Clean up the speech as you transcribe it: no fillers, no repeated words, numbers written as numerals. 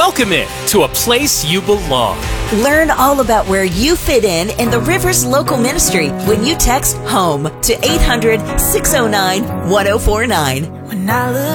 Welcome it to a place you belong. Learn all about where you fit in the Rivers Local Ministry when you text HOME to 800-609-1049. When I look